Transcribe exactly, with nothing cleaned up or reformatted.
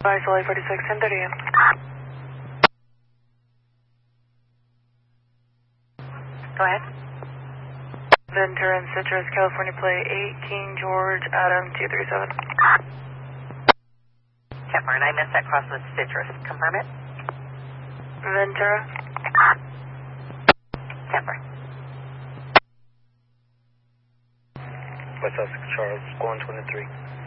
Isolate forty-six, ten thirty a m Go ahead. Ventura and Citrus, California plate eight, King George, Adam two three seven. Kepler, and I missed that cross with Citrus. Confirm it. Ventura. Kepler. West Sussex, Charles, one twenty-three.